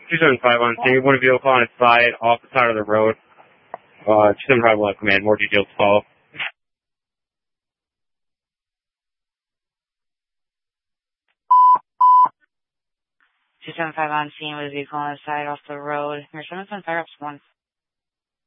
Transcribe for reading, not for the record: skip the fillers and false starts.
275 on scene. One vehicle on its side, off the side of the road. 275 will have command. More details to follow. 275 on scene with a vehicle on the side off the road. Your 775 reps 1.